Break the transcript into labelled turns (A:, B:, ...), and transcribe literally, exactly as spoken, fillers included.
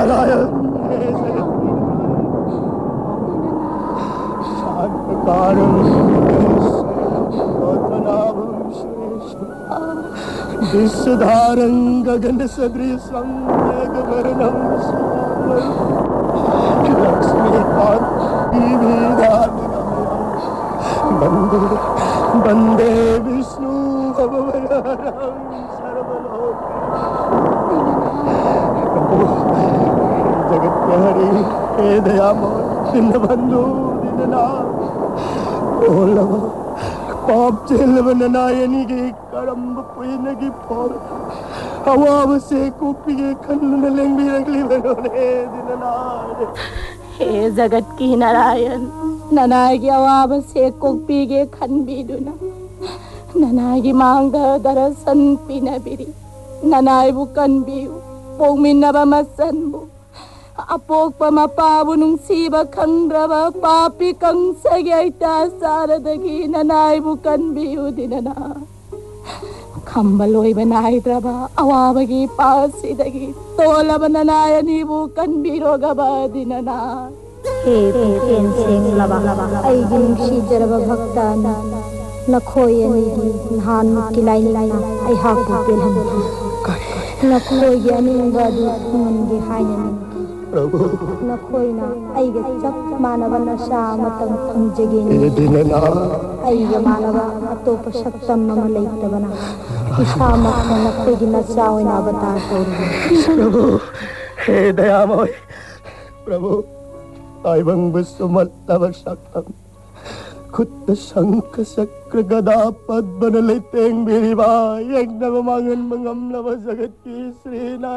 A: नारायण हे जगत शांत कारण विश्वधारं गगन सदृशं मेघवर्णं लक्ष्मीकान्तं वन्दे वन्दे विष्णु भवभयहरं जगत के हरि हे दयामय दीनबंधु दीननाथ ओलव पाप ಚೆಲ್ಲವನನಾಯನಿಗೆ ಕಳಂಬ ಪುಯ್ಯನಿಗೆ ಪೋರ ಅವಾವ ಸೇ ಕುಪ್ಪಿಗೆ ಕಣ್ಣು ಲೆಂಬಿರಗಲಿ ಬರೋನೆ ದಿನನಾದ
B: ಹೇ ಜಗತ್ ಕಿ ನಾರಾಯಣ ನನಗೆ ಅವಾವ ಸೇ ಕುಪ್ಪಿಗೆ ಕಣ್ಬಿಡುನ ನನಗೆ ಮಾಂಗ ದರಸನ್ ಪಿನಬಿರಿ ನನಗೂ ಕಣ್ಬಿಯು ಪೋಮಿನ್ನಬ ಮಸನ್ಬು ಅಪೋಕ್ಪ ಮಪಾವು ನುಂಗ್ಸಿಬ ಖಂಡ್ರವ ಪಾಪಿ ಕಂಸಗೈತ ಸಾರದಗಿ ನನಾಯ್ಬು ಕನ್ಬಿಯುದಿನ ಕಂಬಲೋಯ್ಬ ನಾಯ್ದ್ರವ ಅವಾವಗಿ ಪಾಸಿದಗಿ ತೋಲಬ ನನಾಯ ನೀವು ಕನ್ಬಿರೋಗಬ ದಿನನ
C: ಹೇ ತೇನ್ ಸೇಂಗ್ ಲವ ಐಗಿ ನುಂಗ್ಸಿಜರವ ಭಕ್ತಾನ ನಖೋಯನಿಗಿ ನಾನ್ ಮುಕ್ಕಿಲೈನ ಐ ಹಾಕು ಪೆಲನ್ ನಖೋಯ್ಗೆ ಅನಿಂಗದು ಮನ್ಗೆ ಹಾಯನಿ
A: प्रभु
C: नखोइना आइगे चप मानव नशा मतम फंजगेन
A: दिनना
C: आइगे मानव अतोप शक्तम मम लैतबना इसा मत नखोइगे नशा ओइना बता तोरी
A: प्रभु हे दयामय प्रभु ताइबंग विश्वमत्तव शक्तम खुद शंख चक्र गदा पद्म लेतेंग बिरिबा यज्ञ मंगन मंगम नव जगत की श्री